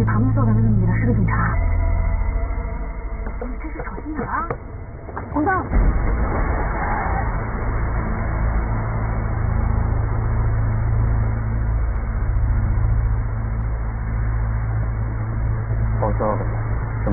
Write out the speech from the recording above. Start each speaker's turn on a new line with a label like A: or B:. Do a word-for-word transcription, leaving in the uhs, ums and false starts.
A: 你旁边坐的那个女的是个警察。你这是小心眼啊，红灯。